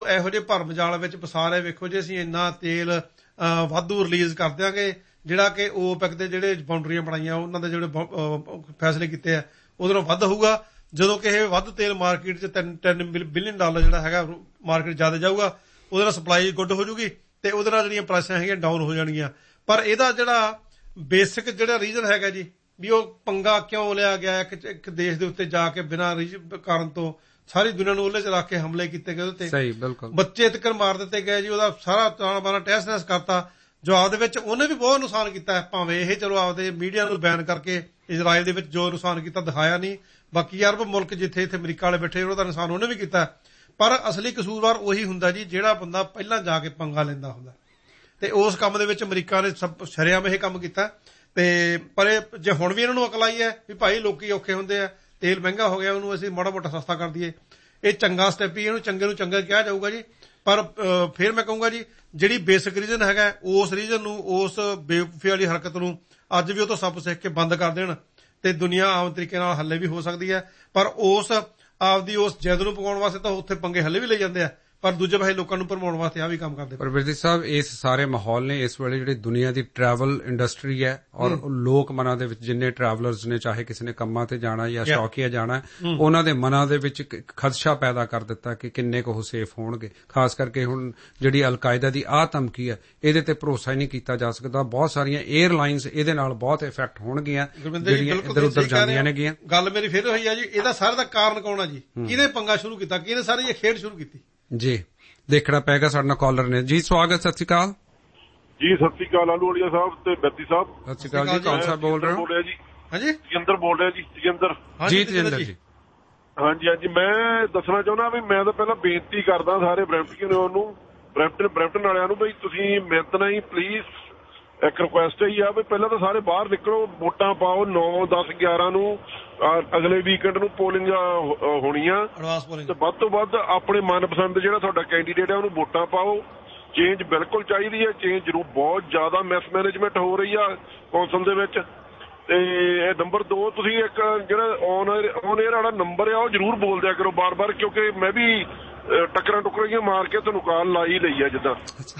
ਇਹੋ ਜਿਹੇ ਭਰਮ ਜਾਲ ਵਿੱਚ ਫਸਾ ਰਹੇ। ਵੇਖੋ ਜੀ ਅਸੀਂ ਇੰਨਾ ਤੇਲ ਵਾਧੂ ਰਿਲੀਜ਼ ਕਰ ਦਿਆਂਗੇ, ਜਿਹੜਾ ਕਿ OPEC ਦੇ ਜਿਹੜੇ ਬਾਉਂਡਰੀਆਂ ਬਣਾਈਆਂ ਉਹਨਾਂ ਦੇ ਜਿਹੜੇ ਫੈਸਲੇ ਕੀਤੇ ਆ ਉਹਦੇ ਨਾਲੋਂ ਵੱਧ ਹੋਊਗਾ। ਜਦੋਂ ਕਿ ਇਹ ਵੱਧ ਤੇਲ ਮਾਰਕੀਟ 'ਚ $10 ਬਿਲੀਅਨ ਜਿਹੜਾ ਹੈਗਾ ਮਾਰਕੀਟ ਜ਼ਿਆਦਾ ਜਾਊਗਾ, ਉਹਦੇ ਨਾਲ ਸਪਲਾਈ ਗੁੱਡ ਹੋ ਜੂਗੀ ਤੇ ਉਹਦੇ ਨਾਲ ਜਿਹੜੀਆਂ ਪ੍ਰਾਈਸਾਂ ਹੈਗੀਆਂ ਡਾਊਨ ਹੋ ਜਾਣਗੀਆਂ। ਪਰ ਇਹਦਾ ਜਿਹੜਾ ਬੇਸਿਕ ਜਿਹੜਾ ਰੀਜ਼ਨ ਹੈਗਾ ਜੀ ਵੀ ਉਹ ਪੰਗਾ ਕਿਉਂ ਲਿਆ ਗਿਆ ਇੱਕ ਦੇਸ਼ ਦੇ ਉੱਤੇ ਜਾ ਕੇ ਬਿਨਾਂ ਕਾਰਨ ਤੋਂ ਸਾਰੀ ਦੁਨੀਆ ਨੂੰ ਉਹਦੇ 'ਚ ਰੱਖ ਕੇ ਹਮਲੇ ਕੀਤੇ ਗਏ ਉਹਦੇ ਸਹੀ ਬਿਲਕੁਲ ਬੱਚੇ ਤੱਕ ਮਾਰ ਦਿੱਤੇ ਗਏ ਜੀ। ਉਹਦਾ ਸਾਰਾ ਤਾਣਾ ਬਾਣਾ ਟੈਸ ਨੈਸ ਕਰਤਾ। ਜਵਾਬ ਦੇ ਵਿੱਚ ਉਹਨੇ ਵੀ ਬਹੁਤ ਨੁਕਸਾਨ ਕੀਤਾ ਹੈ, ਭਾਵੇਂ ਇਹ ਚਲੋ ਆਪਦੇ ਮੀਡੀਆ ਨੂੰ ਬੈਨ ਕਰਕੇ ਇਜ਼ਰਾਈਲ ਦੇ ਵਿੱਚ ਜੋ ਨੁਕਸਾਨ ਕੀਤਾ ਦਿਖਾਇਆ ਨਹੀਂ। ਬਾਕੀ ਅਰਬ ਮੁਲਕ ਜਿੱਥੇ ਇੱਥੇ ਅਮਰੀਕਾ ਵਾਲੇ ਬੈਠੇ ਉਹਦਾ ਨੁਕਸਾਨ ਉਹਨੇ ਵੀ ਕੀਤਾ। ਪਰ ਅਸਲੀ ਕਸੂਰਵਾਰ ਉਹੀ ਹੁੰਦਾ ਜੀ ਜਿਹੜਾ ਬੰਦਾ ਪਹਿਲਾਂ ਜਾ ਕੇ ਪੰਗਾ ਲੈਂਦਾ ਹੁੰਦਾ। ਤੇ ਉਸ ਕੰਮ ਦੇ ਵਿੱਚ ਅਮਰੀਕਾ ਨੇ ਸਭ ਸ਼ਰੇਆਮ ਇਹ ਕੰਮ ਕੀਤਾ। ਤੇ ਪਰ ਜੇ ਹੁਣ ਵੀ ਇਹਨਾਂ ਨੂੰ ਅਕਲ ਆਈ ਹੈ ਵੀ ਭਾਈ ਲੋਕੀ ਔਖੇ ਹੁੰਦੇ ਆ, ਤੇਲ ਮਹਿੰਗਾ ਹੋ ਗਿਆ, ਉਹਨੂੰ ਅਸੀਂ ਮਾੜਾ ਮੋਟਾ ਸਸਤਾ ਕਰ ਦਈਏ, ਇਹ ਚੰਗਾ ਸਟੈਪ ਹੀ, ਇਹਨੂੰ ਚੰਗੇ ਨੂੰ ਚੰਗਾ ਕਿਹਾ ਜਾਊਗਾ ਜੀ। ਪਰ ਫਿਰ ਮੈਂ ਕਹੂੰਗਾ ਜੀ ਜਿਹੜੀ ਬੇਸਿਕ ਰੀਜ਼ਨ ਹੈਗਾ ਉਸ ਰੀਜ਼ਨ ਨੂੰ, ਉਸ ਬੇਵਕੂਫੀ ਵਾਲੀ ਹਰਕਤ ਨੂੰ ਅੱਜ ਵੀ ਉਹ ਤੋਂ ਸੱਪ ਸਿੱਖ ਕੇ ਬੰਦ ਕਰ ਦੇਣ ਤੇ ਦੁਨੀਆ ਆਮ ਤਰੀਕੇ ਨਾਲ ਹੱਲੇ ਵੀ ਹੋ ਸਕਦੀ ਹੈ। ਪਰ ਉਸ ਆਪਦੀ ਉਸ ਜਿੱਦ ਨੂੰ ਪਕਾਉਣ ਵਾਸਤੇ ਤਾਂ ਉੱਥੇ ਪੰਗੇ ਹੱਲੇ ਵੀ ਲਈ ਜਾਂਦੇ ਆ, ਪਰ ਦੂਜੇ ਪਾਸੇ ਲੋਕਾਂ ਨੂੰ ਭਰਮਾਉਣ ਵਾਸਤੇ ਆ ਵੀ ਕੰਮ ਕਰਦੇ। ਪਰ ਬਿਰਦੀ ਸਾਹਿਬ ਇਸ ਸਾਰੇ ਮਾਹੌਲ ਨੇ ਇਸ ਵੇਲੇ ਜਿਹੜੀ ਦੁਨੀਆ ਦੀ ਟਰੈਵਲ ਇੰਡਸਟਰੀ ਹੈ ਔਰ ਲੋਕ ਮਨਾਂ ਦੇ ਵਿੱਚ ਜਿੰਨੇ ਟਰੈਵਲਰਸ ਨੇ, ਚਾਹੇ ਕਿਸੇ ਨੇ ਕੰਮਾਂ ਤੇ ਜਾਣਾ ਜਾਂ ਸ਼ੌਕੀਆ ਜਾਣਾ, ਉਹਨਾਂ ਦੇ ਮਨਾਂ ਦੇ ਵਿੱਚ ਇੱਕ ਖਦਸ਼ਾ ਪੈਦਾ ਕਰ ਦਿੱਤਾ ਕਿ ਕਿੰਨੇ ਕੁ ਉਹ ਸੇਫ ਹੋਣਗੇ। ਖਾਸ ਕਰਕੇ ਹੁਣ ਜਿਹੜੀ ਅਲਕਾਇਦਾ ਦੀ ਆਹ ਧਮਕੀ ਹੈ ਇਹਦੇ ਤੇ ਭਰੋਸਾ ਹੀ ਨਹੀਂ ਕੀਤਾ ਜਾ ਸਕਦਾ। ਬਹੁਤ ਸਾਰੀਆਂ 에ਅਰਲਾਈਨਸ ਇਹਦੇ ਨਾਲ ਬਹੁਤ ਇਫੈਕਟ ਹੋਣਗੀਆਂ ਜਿਹੜੀਆਂ ਇੱਧਰ ਉੱਧਰ ਜਾਂਦੀਆਂ ਨੇਗੀਆਂ। ਗੱਲ ਮੇਰੀ ਫਿਰ ਹੋਈ ਆ ਜੀ, ਇਹਦਾ ਸਾਰੇ ਦਾ ਕਾਰਨ ਕੌਣ ਆ ਜੀ? ਕਿਹਨੇ ਪੰਗਾ ਸ਼ੁਰੂ ਕੀਤਾ? ਕਿਹਨੇ ਸਾਰੀ ਇਹ ਖੇਡ ਸ਼ੁਰੂ ਕੀਤੀ ਜੀ? ਦੇਖਣਾ ਪਏਗਾ। ਸਾਡੇ ਨਾਲ ਕਾਲਰ ਨੇ ਜੀ। ਸਵਾਗਤ। ਸਤਿ ਸ਼੍ਰੀ ਅਕਾਲ ਜੀ। ਸਤਿ ਸ਼੍ਰੀ ਅਕਾਲ ਆਲੂਵਾਲੀਆ ਸਾਹਿਬ ਤੇ ਬੈਦੀ ਸਾਹਿਬ। ਸਤਿ ਸ਼੍ਰੀ ਅਕਾਲ ਜੀ। ਕੌਣ ਸਾਹਿਬ ਬੋਲ ਰਹੇ ਹੋ? ਜੀ ਹਾਂਜੀ ਤੇਜਿੰਦਰ ਬੋਲ ਰਿਹਾ ਜੀ। ਤੇਜਿੰਦਰ ਜੀ। ਤੇਜਿੰਦਰ ਜੀ ਹਾਂਜੀ ਹਾਂਜੀ। ਮੈਂ ਦੱਸਣਾ ਚਾਹੁੰਦਾ ਵੀ ਮੈਂ ਤਾਂ ਪਹਿਲਾਂ ਬੇਨਤੀ ਕਰਦਾ ਸਾਰੇ ਬਰੈਂਪਟਨ ਨੂੰ, ਬਰੈਂਪਟਨ ਵਾਲਿਆਂ ਨੂੰ ਵੀ ਤੁਸੀਂ ਮਿਹਨਤ ਨਾਲ ਹੀ ਪਲੀਜ਼ ਇੱਕ ਰਿਕੁਐਸਟ ਹੀ ਆ ਵੀ ਪਹਿਲਾਂ ਤਾਂ ਸਾਰੇ ਬਾਹਰ ਨਿਕਲੋ, ਵੋਟਾਂ ਪਾਓ। 9, 10, 11 ਨੂੰ ਅਗਲੇ ਵੀਕਐਂਡ ਨੂੰ ਪੋਲਿੰਗ ਹੋਣੀ ਆ ਤੇ ਵੱਧ ਤੋਂ ਵੱਧ ਆਪਣੇ ਮਨਪਸੰਦ ਜਿਹੜਾ ਤੁਹਾਡਾ ਕੈਂਡੀਡੇਟ ਹੈ ਉਹਨੂੰ ਵੋਟਾਂ ਪਾਓ। ਚੇਂਜ ਬਿਲਕੁਲ ਚਾਹੀਦੀ ਹੈ, ਚੇਂਜ ਜ਼ਰੂਰ। ਬਹੁਤ ਜ਼ਿਆਦਾ ਮਿਸਮੈਨੇਜਮੈਂਟ ਹੋ ਰਹੀ ਆ ਕੌਂਸਲ ਦੇ ਵਿੱਚ। ਤੇ ਇਹ ਨੰਬਰ 2 ਤੁਸੀਂ ਇੱਕ ਜਿਹੜਾ ਔਨ 에ਅਰ ਵਾਲਾ ਨੰਬਰ ਆ ਉਹ ਜ਼ਰੂਰ ਬੋਲ ਦਿਆ ਕਰੋ ਬਾਰ-ਬਾਰ, ਕਿਉਂਕਿ ਮੈਂ ਵੀ ਟੱਕਰਾਂ ਮਾਰ ਕੇ ਤੁਹਾਨੂੰ ਕਾਲ ਲਾਈ ਲਈ ਆ ਜਿੱਦਾਂ।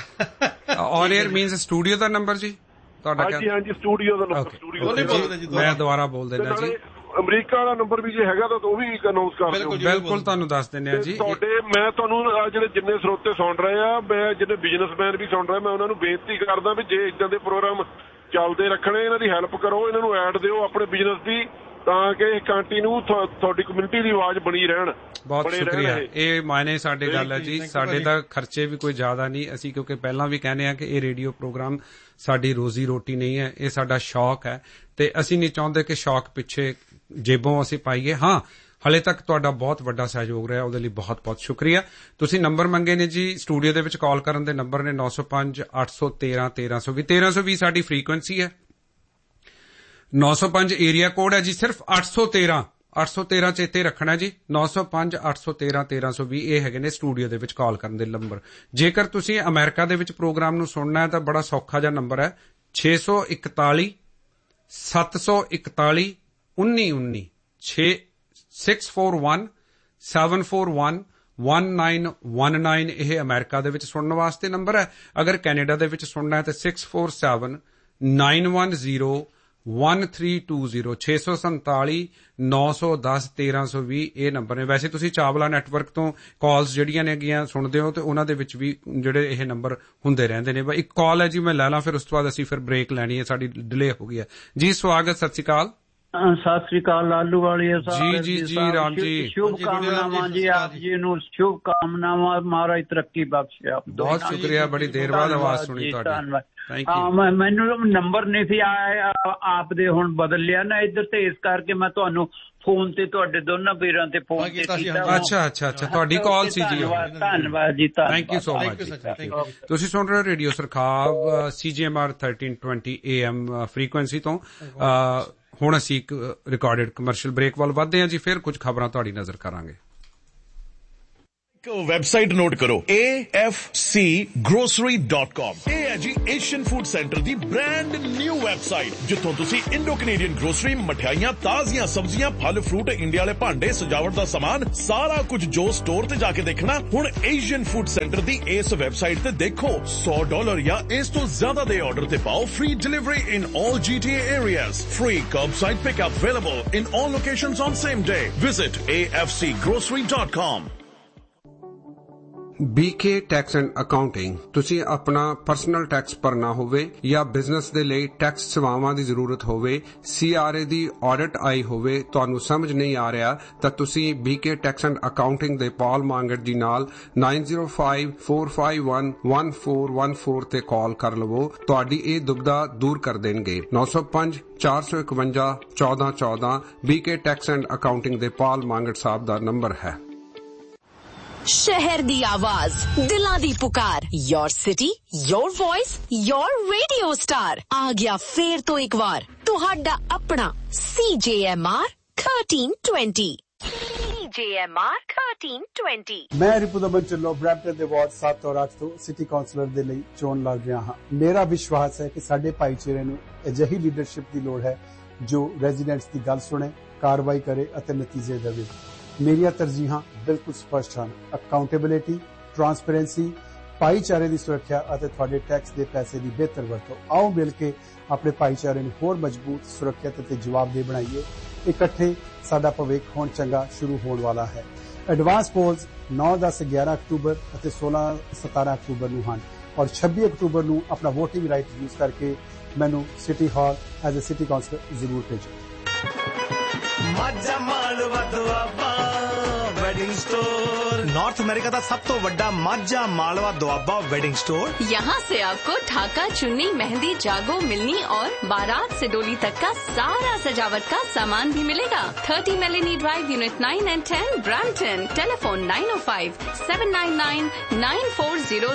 On air means studio the number ਜੀ ਤੁਹਾਡਾ? ਹਾਂਜੀ ਹਾਂਜੀ, ਸਟੂਡੀਓ ਦਾ ਨੰਬਰ। ਸਟੂਡੀਓ ਮੈਂ ਦੁਬਾਰਾ ਬੋਲ ਦਿੰਦਾ ਜੀ। ਅਮਰੀਕਾ ਵਾਲਾ ਨੰਬਰ ਵੀ ਜੇ ਹੈਗਾ ਤਾਂ ਉਹ ਵੀ ਅਨਾਉਂਸ ਕਰ ਦਿਓ। ਬਿਲਕੁਲ ਤੁਹਾਨੂੰ ਦੱਸ ਦਿੰਦੇ ਆ ਜੀ। ਮੈਂ ਤੁਹਾਨੂੰ ਜਿਹੜੇ ਜਿੰਨੇ ਸਰੋਤੇ ਸੁਣ ਰਹੇ ਆ, ਮੈਂ ਜਿੰਨੇ ਬਿਜ਼ਨਸਮੈਨ ਵੀ ਸੁਣ ਰਹੇ, ਮੈਂ ਉਹਨਾਂ ਨੂੰ ਬੇਨਤੀ ਕਰਦਾ ਵੀ ਜੇ ਇਦਾਂ ਦੇ ਪ੍ਰੋਗਰਾਮ ਚੱਲਦੇ ਰੱਖਣੇ, ਇਹਨਾਂ ਦੀ ਹੈਲਪ ਕਰੋ, ਇਹਨਾਂ ਨੂੰ ਐਡ ਦਿਓ ਆਪਣੇ ਬਿਜ਼ਨਸ ਦੀ, ਤਾਂ ਕਿ ਕੰਟੀਨਿਊ ਤੁਹਾਡੀ ਕਮਿਊਨਿਟੀ ਦੀ ਆਵਾਜ਼ ਬਣੀ ਰਹਿਣ। ਬਹੁਤ ਸ਼ੁਕਰੀਆ। ਇਹ ਮਾਇਨੇ ਸਾਡੇ ਗੱਲ ਹੈ ਜੀ। ਸਾਡੇ ਤਾਂ ਖਰਚੇ ਵੀ ਕੋਈ ਜ਼ਿਆਦਾ ਨਹੀਂ। ਅਸੀਂ ਕਿਉਂਕਿ ਪਹਿਲਾਂ ਵੀ ਕਹਿੰਦੇ ਆ ਕਿ ਇਹ ਰੇਡੀਓ ਪ੍ਰੋਗਰਾਮ ਸਾਡੀ ਰੋਜ਼ੀ ਰੋਟੀ ਨਹੀਂ ਹੈ, ਇਹ ਸਾਡਾ ਸ਼ੌਕ ਹੈ ਤੇ ਅਸੀਂ ਨਹੀਂ ਚਾਹੁੰਦੇ ਕਿ ਸ਼ੌਕ ਪਿੱਛੇ ਜੇਬੋਂ ਅਸੀਂ ਪਾਈਏ। ਹਾਂ, ਹਲੇ ਤੱਕ ਤੁਹਾਡਾ ਬਹੁਤ ਵੱਡਾ ਸਹਿਯੋਗ ਰਿਹਾ, ਉਹਦੇ ਲਈ ਬਹੁਤ ਬਹੁਤ ਸ਼ੁਕਰੀਆ। ਤੁਸੀਂ ਨੰਬਰ ਮੰਗੇ ਨੇ ਜੀ ਸਟੂਡੀਓ ਦੇ ਵਿੱਚ ਕਾਲ ਕਰਨ ਦੇ ਨੰਬਰ ਨੇ 905 813 1320। 1320 ਸਾਡੀ ਫ੍ਰੀਕੁਐਂਸੀ ਹੈ, 905 ਏਰੀਆ ਕੋਡ ਹੈ ਜੀ। ਸਿਰਫ 813 ਚੇਤੇ ਰੱਖਣਾ ਜੀ। 905 813 1320 ਇਹ ਹੈਗੇ ਨੇ ਸਟੂਡੀਓ ਦੇ ਵਿੱਚ ਕਾਲ ਕਰਨ ਦੇ ਨੰਬਰ। ਜੇਕਰ ਤੁਸੀਂ ਅਮਰੀਕਾ ਦੇ ਵਿੱਚ ਪ੍ਰੋਗਰਾਮ ਨੂੰ ਸੁਣਨਾ ਹੈ ਤਾਂ ਬੜਾ ਸੌਖਾ ਜਿਹਾ ਨੰਬਰ ਹੈ 641 741 1919 641 741 1919 ਇਹ ਅਮਰੀਕਾ ਦੇ ਵਿੱਚ ਸੁਣਨ ਵਾਸਤੇ ਨੰਬਰ ਹੈ। ਅਗਰ ਕੈਨੇਡਾ ਦੇ ਵਿੱਚ ਸੁਣਨਾ ਹੈ ਤਾਂ 647 910 1320 647 910 1320 ਇਹ ਨੰਬਰ ਨੇ। ਵੈਸੇ ਤੁਸੀਂ ਚਾਵਲਾ ਨੈਟਵਰਕ ਤੋਂ ਕਾਲਸ ਜਿਹੜੀਆਂ ਨੇਗੀਆਂ ਸੁਣਦੇ ਹੋ ਤੇ ਉਹਨਾਂ ਦੇ ਵਿੱਚ ਵੀ ਜਿਹੜੇ ਇਹ ਨੰਬਰ ਹੁੰਦੇ ਰਹਿੰਦੇ ਨੇ। ਇੱਕ ਕਾਲ ਹੈ ਜੀ, ਮੈਂ ਲੈ ਲਾਂ, ਫਿਰ ਉਸ ਤੋਂ ਬਾਅਦ ਅਸੀਂ ਫਿਰ ਬ੍ਰੇਕ ਲੈਣੀ ਹੈ, ਸਾਡੀ ਡਿਲੇ ਹੋ ਗਈ ਹੈ ਜੀ। ਸਵਾਗਤ। ਸਤਿ ਸ਼੍ਰੀ ਅਕਾਲ। ਸਤਿ ਸ੍ਰੀ ਅਕਾਲ ਆਲੂਵਾਲੀਆ ਸਾਹਿਬ। ਜੀ ਜੀ ਜੀ ਰਾਮ ਜੀ, ਸ਼ੁਭ ਕਾਮਨਾਵਾਂ ਜੀ ਆਪ ਜੀ ਨੂੰ, ਸ਼ੁਭ ਕਾਮਨਾਵਾਂ। ਮਹਾਰਾਜ ਤਰੱਕੀ ਬਖਸ਼ੇ ਆਪ। ਬਹੁਤ ਸ਼ੁਕਰੀਆ, ਬੜੀ ਦੇਰ ਬਾਅਦ ਆਵਾਜ਼ ਸੁਣੀ ਤੁਹਾਡੀ। ਧੰਨਵਾਦ। ਮੈਨੂੰ ਨੰਬਰ ਨਹੀਂ ਸੀ ਆਇਆ, ਆਪ ਦੇ ਹੁਣ ਬਦਲ ਲਿਆ ਨਾ ਇੱਧਰ, ਤੇ ਇਸ ਕਰਕੇ ਮੈਂ ਤੁਹਾਨੂੰ ਫੋਨ ਤੇ ਤੁਹਾਡੇ ਦੋਨਾਂ ਵੀਰਾਂ ਤੇ ਫੋਨ ਤੇ ਕੀਤਾ। ਅੱਛਾ ਤੁਹਾਡੀ ਕਾਲ ਸੀ ਜੀ। ਧੰਨਵਾਦ ਜੀ, ਥੈਂਕ ਯੂ ਸੋ ਮਚ ਜੀ। ਤੁਸੀਂ ਸੁਣ ਰਹੇ ਹੋ ਰੇਡੀਓ ਸਰਖਾਵ CGMR 1320 AM ਫ੍ਰੀਕੁਐਂਸੀ ਤੋਂ। ਹੁਣ ਅਸੀਂ ਇੱਕ ਰਿਕਾਰਡਡ ਕਮਰਸ਼ੀਅਲ ਬ੍ਰੇਕ ਵੱਲ ਵਧਦੇ ਹਾਂ ਜੀ, ਫਿਰ ਕੁਝ ਖਬਰਾਂ ਤੁਹਾਡੀ ਨਜ਼ਰ ਕਰਾਂਗੇ। ਵੈਬਸਾਈਟ ਨੋਟ ਕਰੋ afcgrocery.com। ਇਹ ਹੈ ਜੀ ਏਸ਼ੀਅਨ ਫੂਡ ਸੈਂਟਰ ਦੀ ਬ੍ਰਾਂਡ ਨਿਊ ਵੈਬਸਾਈਟ, ਜਿੱਥੋਂ ਤੁਸੀਂ ਇੰਡੋ ਕੈਨੇਡੀਅਨ ਗਰੋਸਰੀ, ਮਠਿਆਈਆਂ, ਤਾਜ਼ੀਆਂ ਸਬਜ਼ੀਆਂ, ਫਲ ਫਰੂਟ, ਇੰਡੀਆ ਵਾਲੇ ਭਾਂਡੇ, ਸਜਾਵਟ ਦਾ ਸਮਾਨ, ਸਾਰਾ ਕੁਝ ਜੋ ਸਟੋਰ ਤੇ ਜਾ ਕੇ ਦੇਖਣਾ, ਹੁਣ ਏਸ਼ੀਅਨ ਫੂਡ ਸੈਂਟਰ ਦੀ ਇਸ ਵੈਬਸਾਈਟ ਤੇ ਦੇਖੋ। $100 ਜਾਂ ਇਸ ਤੋਂ ਜ਼ਿਆਦਾ ਦੇ ਆਰਡਰ ਤੇ ਪਾਓ free delivery in all GTA areas, free curbside pickup available in all locations on same day. Visit afcgrocery.com। BK tax and accounting. ਤੁਸੀਂ ਆਪਣਾ ਪਰਸਨਲ ਟੈਕਸ ਭਰਨਾ ਹੋਵੇ ਜਾਂ ਬਿਜ਼ਨਸ ਦੇ ਲਈ ਟੈਕਸ ਸੇਵਾਵਾਂ ਦੀ ਜ਼ਰੂਰਤ ਹੋਵੇ, CRA ਦੀ ਆਡਿਟ ਆਈ ਹੋਵੇ, ਤੁਹਾਨੂੰ ਸਮਝ ਨਹੀਂ ਆ ਰਿਹਾ ਤਾਂ ਤੁਸੀਂ BK ਟੈਕਸ ਐਂਡ ਅਕਾਊਂਟਿੰਗ ਦੇ ਪੌਲ ਮਾਂਗਟ ਜੀ ਨਾਲ 9054511414 ਤੇ ਕਾਲ ਕਰ ਲਵੋ। ਤੁਹਾਡੀ ਇਹ ਦੁਬਿਧਾ ਦੂਰ ਕਰ ਦੇਣਗੇ। 905-451-1414 BK ਟੈਕਸ ਐਂਡ ਅਕਾਊਂਟਿੰਗ ਦੇ ਪੌਲ ਮਾਂਗਟ ਸਾਹਿਬ ਦਾ ਨੰਬਰ ਹੈ। शहर दी आवाज, दिलां दी पुकार, your city, your voice, your radio star आ गया फिर तो एक बार तुहाडा अपना CJMR 1320। CJMR 1320। मैं रिपु दमन ढिल्लों ब्रैम्पटन ਦੇ ਵਾਰਡ 7 और 8 ਤੋਂ ਸਿਟੀ ਕਾਉਂਸਲਰ ਦੇ ਲਈ ਚੋਣ ਲੜ ਰਿਹਾ ਹਾਂ। ਮੇਰਾ ਵਿਸ਼ਵਾਸ ਹੈ ਕਿ ਸਾਡੇ ਭਾਈਚਾਰੇ ਨੂੰ ਅਜਿਹੀ ਲੀਡਰਸ਼ਿਪ ਦੀ ਲੋੜ ਹੈ ਜੋ ਰੈਜ਼ੀਡੈਂਟਸ ਦੀ ਗੱਲ ਸੁਣੇ, ਕਾਰਵਾਈ ਕਰੇ ਅਤੇ ਨਤੀਜੇ ਦੇਵੇ। ਮੇਰੀਆਂ ਤਰਜੀਹਾਂ ਬਿਲਕੁਲ ਸਪਸ਼ਟ ਹਨ। ਅਕਾਊਂਟੇਬਿਲਿਟੀ, ਟਰਾਂਸਪੇਰੈਂਸੀ, ਭਾਈਚਾਰੇ ਦੀ ਸੁਰੱਖਿਆ ਅਤੇ ਤੁਹਾਡੇ ਟੈਕਸ ਦੇ ਪੈਸੇ ਦੀ ਬਿਹਤਰ ਵਰਤੋਂ। ਆਓ ਮਿਲ ਕੇ ਆਪਣੇ ਭਾਈਚਾਰੇ ਨੂੰ ਹੋਰ ਮਜ਼ਬੂਤ, ਸੁਰੱਖਿਅਤ ਅਤੇ ਜਵਾਬਦੇਹ ਬਣਾਈਏ। ਇਕੱਠੇ ਸਾਡਾ ਭਵਿੱਖ ਹੁਣ ਚੰਗਾ ਸ਼ੁਰੂ ਹੋਣ ਵਾਲਾ ਹੈ। ਐਡਵਾਂਸ ਪੋਲਸ 9, 10, 11 ਅਕਤੂਬਰ ਅਤੇ 16, 17 ਅਕਤੂਬਰ ਨੂੰ ਹਨ ਔਰ 26 ਅਕਤੂਬਰ ਨੂੰ ਆਪਣਾ ਵੋਟਿੰਗ ਰਾਈਟ ਯੂਜ਼ ਕਰਕੇ ਮੈਨੂੰ city hall as a city councillor ਜ਼ਰੂਰ ਭੇਜੋ। Majha Malwa Doaba wedding store, north America का सब तो बड़ा माझा मालवा दुआबा वेडिंग स्टोर। यहाँ से आपको ढाका, चुन्नी, मेहंदी, जागो, मिलनी और बारात से डोली तक का सारा सजावट का सामान भी मिलेगा। 30 Meloni drive, unit 9 and 10, Brampton. Telephone 905-799-9400।